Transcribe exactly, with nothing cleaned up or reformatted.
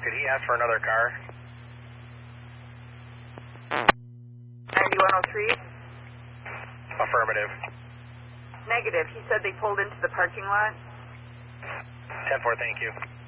Did he ask for another car? ninety-one oh three? Affirmative. Negative. He said they pulled into the parking lot. ten four, thank you.